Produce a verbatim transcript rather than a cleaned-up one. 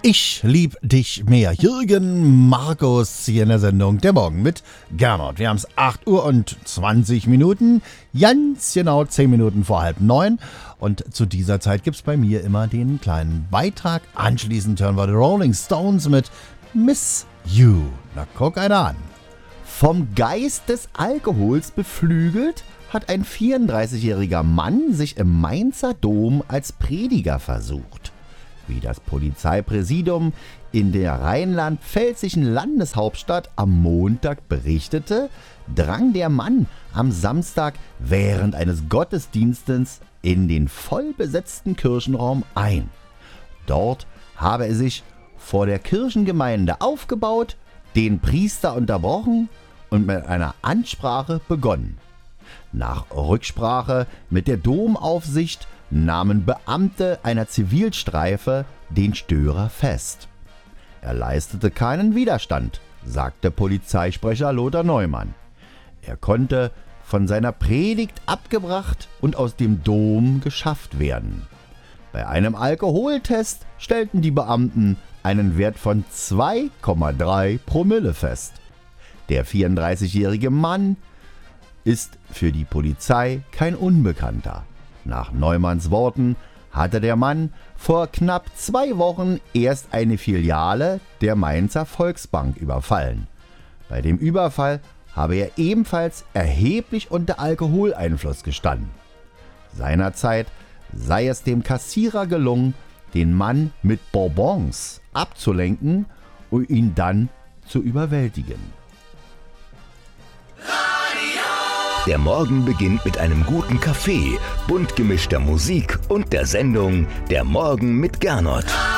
Ich lieb dich mehr. Jürgen Markus hier in der Sendung Der Morgen mit Gernot. Wir haben es acht Uhr und zwanzig Minuten, ganz genau zehn Minuten vor halb neun. Und zu dieser Zeit gibt es bei mir immer den kleinen Beitrag. Anschließend hören wir die Rolling Stones mit Miss You. Na, guck einer an. Vom Geist des Alkohols beflügelt hat ein vierunddreißigjähriger Mann sich im Mainzer Dom als Prediger versucht. Wie das Polizeipräsidium in der rheinland-pfälzischen Landeshauptstadt am Montag berichtete, drang der Mann am Samstag während eines Gottesdienstes in den vollbesetzten Kirchenraum ein. Dort habe er sich vor der Kirchengemeinde aufgebaut, den Priester unterbrochen und mit einer Ansprache begonnen. Nach Rücksprache mit der Domaufsicht nahmen Beamte einer Zivilstreife den Störer fest. Er leistete keinen Widerstand, sagte Polizeisprecher Lothar Neumann. Er konnte von seiner Predigt abgebracht und aus dem Dom geschafft werden. Bei einem Alkoholtest stellten die Beamten einen Wert von zwei Komma drei Promille fest. Der vierunddreißigjährige Mann ist für die Polizei kein Unbekannter. Nach Neumanns Worten hatte der Mann vor knapp zwei Wochen erst eine Filiale der Mainzer Volksbank überfallen. Bei dem Überfall habe er ebenfalls erheblich unter Alkoholeinfluss gestanden. Seinerzeit sei es dem Kassierer gelungen, den Mann mit Bonbons abzulenken und ihn dann zu überwältigen. Der Morgen beginnt mit einem guten Kaffee, bunt gemischter Musik und der Sendung Der Morgen mit Gernot.